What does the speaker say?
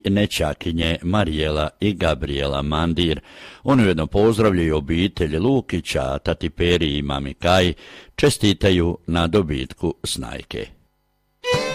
nećakinje Marijela i Gabriela Mandir. Oni ujedno pozdravljaju obitelj Lukića, tati Peri i mami Kaj, čestitaju na dobitku Snajke.